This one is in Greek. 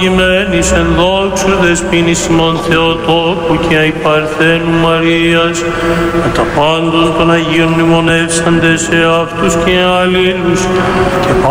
Ημένης εν δόξου δεσποίνης ημών Θεοτόκου και αϊ Παρθένου Μαρίας, με τα πάντων των Αγίων μνημονεύσαντες σε αυτούς και αλλήλους και